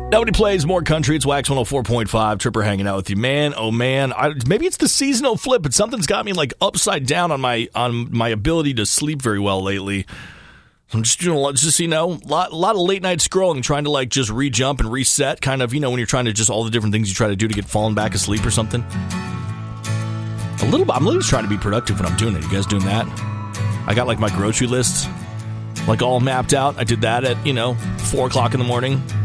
Nobody plays more country. It's Wax 104.5. Tripper hanging out with you. Man, oh man. Maybe it's the seasonal flip, but something's got me like upside down on my ability to sleep very well lately. I'm just doing a lot, just, lot of late night scrolling, trying to like just re-jump and reset, kind of, when you're trying to just all the different things you try to do to get fallen back asleep or something. I'm literally trying to be productive when I'm doing it. You guys doing that? I got like my grocery lists like all mapped out. I did that at, 4 o'clock in the morning.